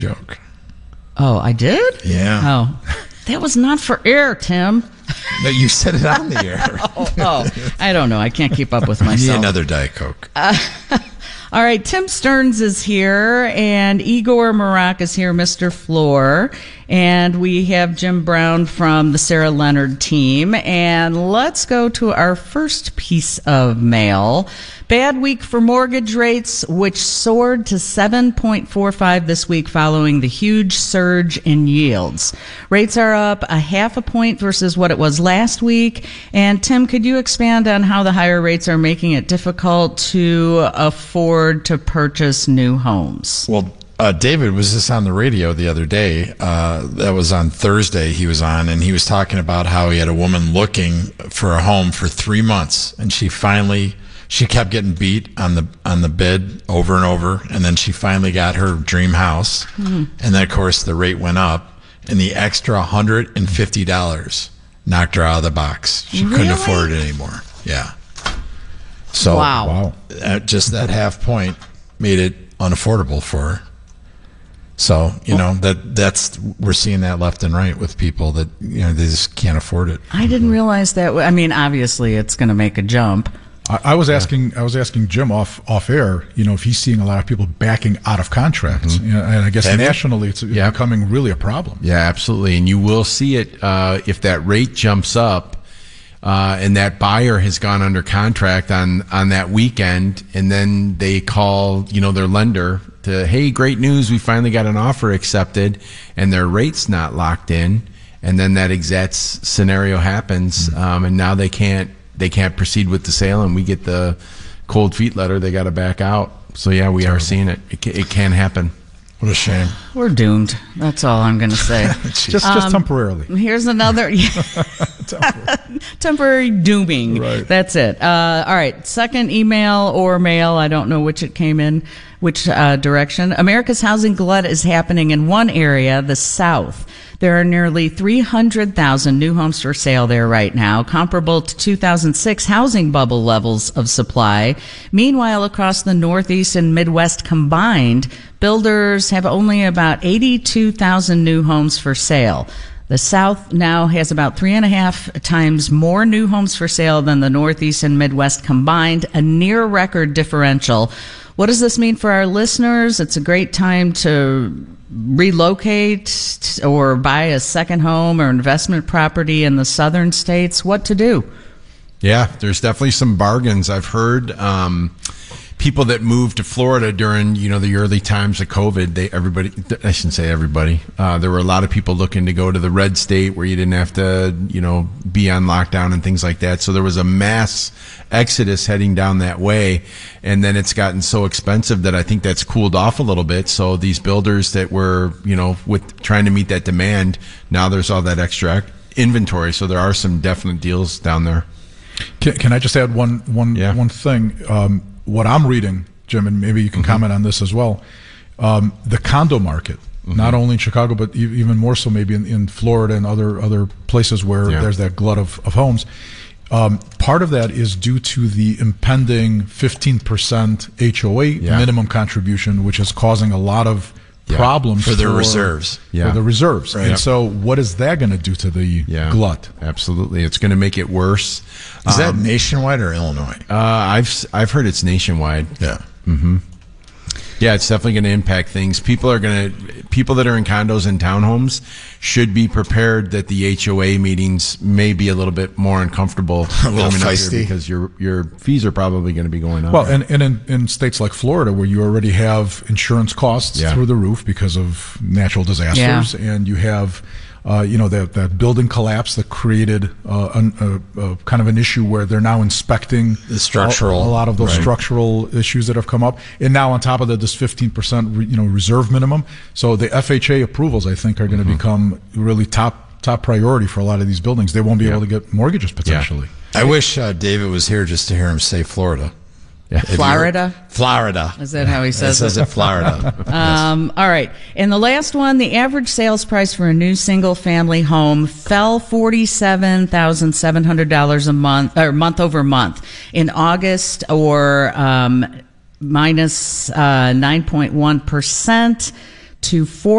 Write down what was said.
joke. Oh, I did? Yeah. Oh, that was not for air, Tim. No, you said it on the air. I don't know. I can't keep up with myself. You need another Diet Coke. All right, Tim Stearns is here, and Igor Marak is here, Mr. Floor, and we have Jim Brown from the Sarah Leonard team. And let's go to our first piece of mail. Bad week for mortgage rates, which soared to 7.45 this week following the huge surge in yields. Rates are up 0.5 point versus what it was last week. And Tim, could you expand on how the higher rates are making it difficult to afford to purchase new homes? Well, David was just on the radio the other day. That was on Thursday he was on, and he was talking about how he had a woman looking for a home for 3 months, and she kept getting beat on the bid over and over, and then she finally got her dream house. Mm-hmm. And then, of course, the rate went up, and the extra $150 knocked her out of the box. She couldn't afford it anymore. Yeah. So, wow. Just that half point made it unaffordable for her. So, that's we're seeing that left and right with people that, they just can't afford it. I didn't realize that. I mean, obviously it's going to make a jump. I was asking Jim off air, if he's seeing a lot of people backing out of contracts, and I guess nationally it's becoming really a problem. Yeah, absolutely, and you will see it if that rate jumps up, and that buyer has gone under contract on that weekend, and then they call their lender to, hey, great news, we finally got an offer accepted, and their rate's not locked in, and then that exact scenario happens, and now they can't proceed with the sale, and we get the cold feet letter. They got to back out. So yeah, we are seeing it. It can happen. What a shame. We're doomed. That's all I'm going to say. just temporarily. Here's another temporary dooming. Right. That's it. All right. Second email or mail. I don't know which it came in, which direction. America's housing glut is happening in one area, the South. There are nearly 300,000 new homes for sale there right now, comparable to 2006 housing bubble levels of supply. Meanwhile, across the Northeast and Midwest combined, builders have only about 82,000 new homes for sale. The South now has about 3.5 times more new homes for sale than the Northeast and Midwest combined, a near record differential. What does this mean for our listeners? It's a great time to relocate or buy a second home or investment property in the southern states. What to do? Yeah, there's definitely some bargains. I've heard people that moved to Florida during the early times of COVID. I shouldn't say everybody. There were a lot of people looking to go to the red state where you didn't have to be on lockdown and things like that. So there was a mass exodus heading down that way, and then it's gotten so expensive that I think that's cooled off a little bit. So these builders that were with trying to meet that demand, now there's all that extra inventory. So there are some definite deals down there. Can I just add one thing? What I'm reading, Jim, and maybe you can comment on this as well, the condo market, not only in Chicago, but even more so maybe in Florida and other places where there's that glut of homes. Part of that is due to the impending 15% HOA minimum contribution, which is causing a lot of problems for their reserves. For the reserves. Right. And so what is that going to do to the glut? Absolutely. It's going to make it worse. Is that nationwide or Illinois? I've heard it's nationwide. Yeah. Mm-hmm. Yeah, it's definitely going to impact things. People that are in condos and townhomes should be prepared that the HOA meetings may be a little bit more uncomfortable, a little feisty, because your fees are probably going to be going up. Well, and in states like Florida, where you already have insurance costs through the roof because of natural disasters, and you have that building collapse that created kind of an issue where they're now inspecting the structural, a lot of those structural issues that have come up, and now on top of that, this 15% reserve minimum. So the FHA approvals, I think, are going to become really top priority for a lot of these buildings. They won't be able to get mortgages potentially. I wish David was here just to hear him say Florida. Yeah. Florida? Florida. Is that how he says it? He says it Florida. Yes. All right. And the last one, the average sales price for a new single-family home fell $47,700 a month, or month over month, in August, or minus 9.1%. to